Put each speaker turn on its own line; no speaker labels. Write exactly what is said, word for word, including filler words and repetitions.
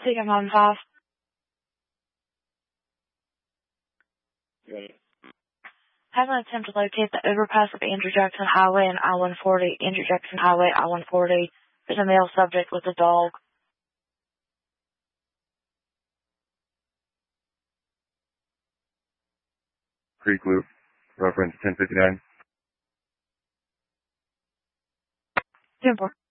Taking on five.
Yeah.
Have an attempt to locate the overpass of Andrew Jackson Highway and I one forty. Andrew Jackson Highway, I one forty. There's a male subject with a dog.
Creek Loop, reference ten fifty-nine.
Ten four.